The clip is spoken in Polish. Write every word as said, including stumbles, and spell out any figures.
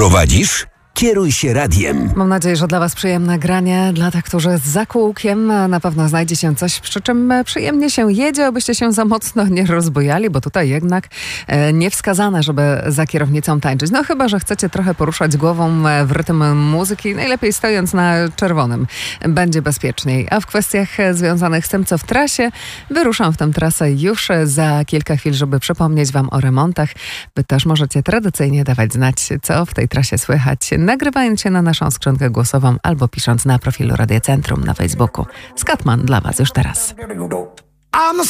Prowadzisz? Kieruj się radiem. Mam nadzieję, że dla Was przyjemne granie. Dla tych, którzy za kółkiem na pewno znajdzie się coś, przy czym przyjemnie się jedzie, abyście się za mocno nie rozbujali, bo tutaj jednak e, niewskazane, żeby za kierownicą tańczyć. No chyba, że chcecie trochę poruszać głową w rytm muzyki, najlepiej stojąc na czerwonym. Będzie bezpieczniej. A w kwestiach związanych z tym, co w trasie, wyruszam w tę trasę już za kilka chwil, żeby przypomnieć Wam o remontach. Wy też możecie tradycyjnie dawać znać, co w tej trasie słychać, nagrywając się na naszą skrzynkę głosową albo pisząc na profilu Radia Centrum na Facebooku. Skatman dla Was już teraz.